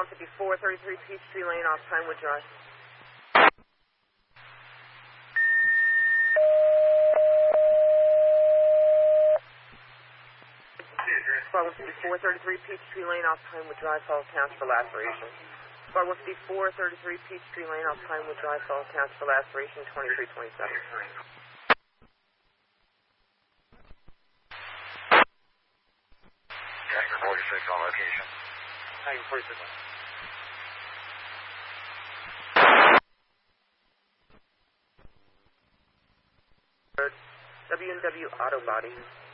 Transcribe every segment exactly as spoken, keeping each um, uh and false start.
one fifty-four thirty-three Peachtree Lane off Pinewood Drive. Squad one fifty-four thirty-three Peachtree Lane off Pinewood Drive, follow counts for laceration. Squad one fifty-four thirty-three Peachtree Lane off Pinewood Drive, follow counts for laceration twenty-three twenty-seven. Tiger forty-six on location. Tiger forty-six. W and W Auto Body.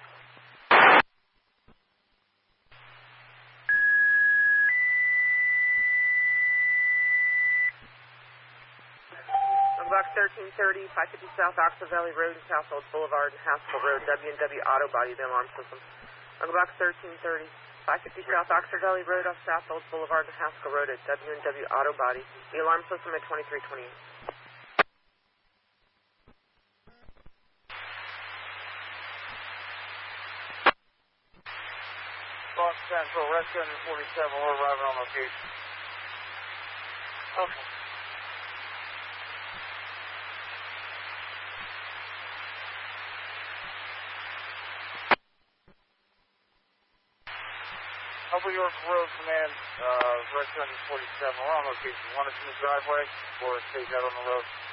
Box thirteen thirty, five fifty South Oxford Valley Road and South Old Boulevard and Haskell Road, W and W Auto Body, the alarm system. Uncle Box thirteen thirty, five fifty South Oxford Valley Road off South Old Boulevard and Haskell Road at W and W Auto Body, the alarm system at twenty-three twenty-eight. Boston Central, Rescue one forty-seven, we're arriving on location. Okay. Upper York Road Command, uh, Rescue one forty-seven, we're on location. Want us in the driveway or take out on the road?